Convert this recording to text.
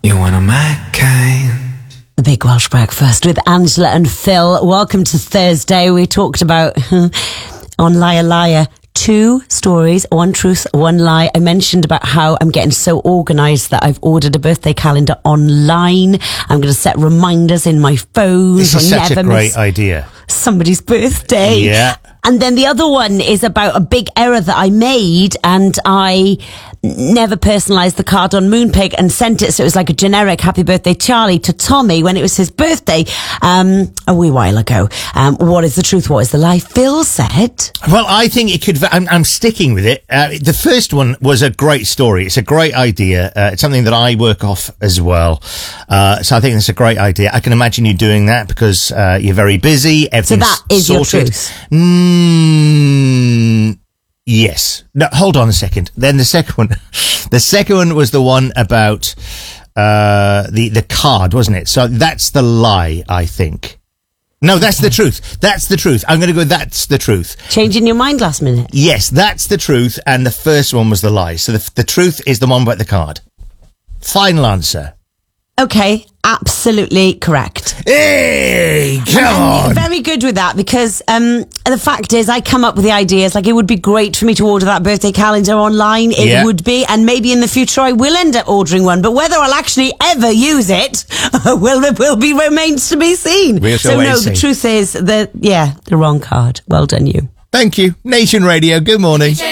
You want my kind. The Big Welsh Breakfast with Angela and Phil. Welcome to Thursday. We talked about on Liar Liar 2 stories, 1 truth, 1 lie. I mentioned about how I'm getting so organised that I've ordered a birthday calendar online. I'm going to set reminders in my phone. This is such a great idea. Somebody's birthday. Yeah. And then the other one is about a big error that I made, and I never personalised the card on Moonpig and sent it, so it was like a generic happy birthday Charlie to Tommy when it was his birthday a wee while ago. What is the truth? What is the lie? Phil said. Well, I think it could. I'm sticking with it. The first one was a great story. It's a great idea. It's something that I work off as well. So I think it's a great idea. I can imagine you doing that because you're very busy. Everything's so that is sorted. Your truth. Yes. No, hold on a second. Then the second one was the one about the card, wasn't it? So that's the lie, I think. No, that's the truth. That's the truth. I'm going to go, that's the truth. Changing your mind last minute. Yes, that's the truth, and the first one was the lie. So the truth is the one about the card. Final answer. Okay, absolutely correct. Hey, come on! Very good with that, because the fact is, I come up with the ideas. Like, it would be great for me to order that birthday calendar online. It would be, and maybe in the future I will end up ordering one. But whether I'll actually ever use it remains to be seen. So no, the truth is the wrong card. Well done, you. Thank you. Nation Radio. Good morning.